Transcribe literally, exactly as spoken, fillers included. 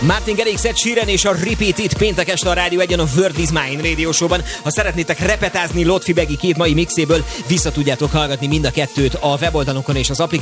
Martin Garrix, Ed Sheeran és a Repeat It péntek este a Rádió Egyen a World is Mine Radio Show-ban. Ha szeretnétek repetázni Lotfi Begi két mai mixéből, vissza tudjátok hallgatni mind a kettőt a weboldalunkon és az applikációban.